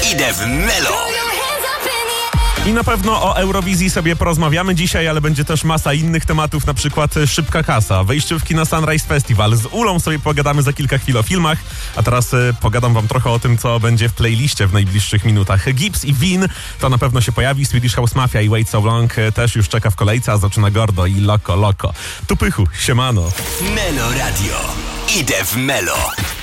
Idę w Melo. I na pewno o Eurowizji sobie porozmawiamy dzisiaj, ale będzie też masa innych tematów, na przykład szybka kasa, wejściówki na Sunrise Festival. Z Ulą sobie pogadamy za kilka chwil o filmach, a teraz pogadam wam trochę o tym, co będzie w playliście w najbliższych minutach. Gibbs i Vin to na pewno się pojawi, Swedish House Mafia i Wait So Long też już czeka w kolejce, a zaczyna Gordo i Loco Loco. Tu Pychu, siemano. Melo Radio. Idę w Melo.